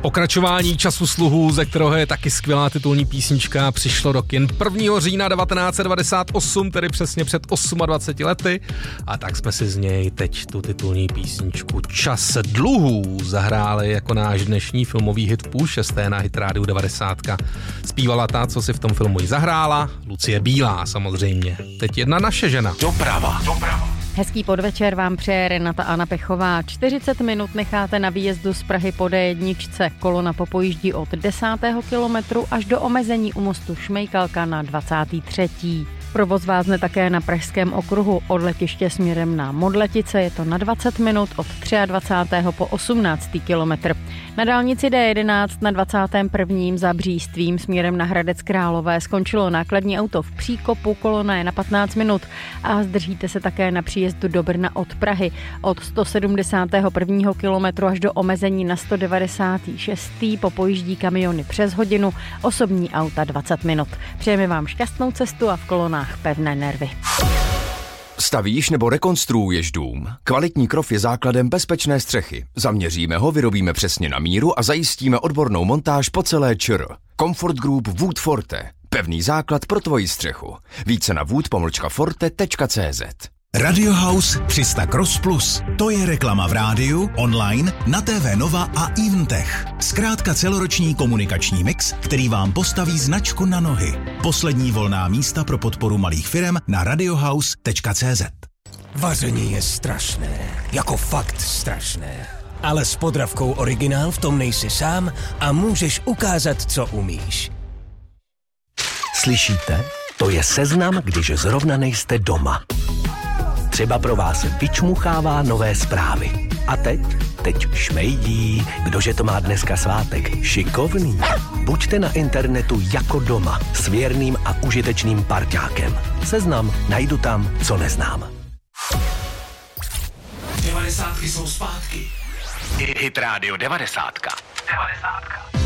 Pokračování Času sluhů, ze kterého je taky skvělá titulní písnička, přišlo do kin 1. října 1998, tedy přesně před 28 lety. A tak jsme si z něj teď tu titulní písničku Čas dluhů zahráli jako náš dnešní filmový hit v 5:30 na Hit Radio 90. Zpívala ta, co si v tom filmu i zahrála, Lucie Bílá samozřejmě. Teď jedna naše žena. Doprava. Hezký podvečer vám přeje Renata Anna Pechová. 40 minut necháte na výjezdu z Prahy po D1. Kolona popojíždí od 10. kilometru až do omezení u mostu Šmejkalka na 23. Provoz vázne také na Pražském okruhu od letiště směrem na Modletice, je to na 20 minut od 23. po 18. kilometr. Na dálnici D11 na 21. za Břístvím směrem na Hradec Králové skončilo nákladní auto v příkopu, kolona je na 15 minut a zdržíte se také na příjezdu do Brna od Prahy od 171. kilometru až do omezení na 196. Popojíždí kamiony přes hodinu, osobní auta 20 minut. Přejeme vám šťastnou cestu a v kolonách pevné nervy. Stavíš nebo rekonstruuješ dům? Kvalitní krov je základem bezpečné střechy. Zaměříme ho, vyrobíme přesně na míru a zajistíme odbornou montáž po celé ČR. Comfort Group Wood Forte. Pevný základ pro tvoji střechu. Více na wood-forte.cz. Radio House 300 Cross Plus. To je reklama v rádiu, online, na TV Nova a Eventech. Zkrátka celoroční komunikační mix, který vám postaví značku na nohy. Poslední volná místa pro podporu malých firem na radiohouse.cz. Vaření je strašné, jako fakt strašné. Ale s Podravkou Originál v tom nejsi sám a můžeš ukázat, co umíš. Slyšíte? To je seznam, když zrovna nejste doma. Třeba pro vás vyčmuchává nové zprávy. A teď šmejdí, kdože to má dneska svátek. Šikovný. Buďte na internetu jako doma s věrným a užitečným parťákem. Seznam najdu tam, co neznám. 90 jsou zpátky. Hit Radio 90.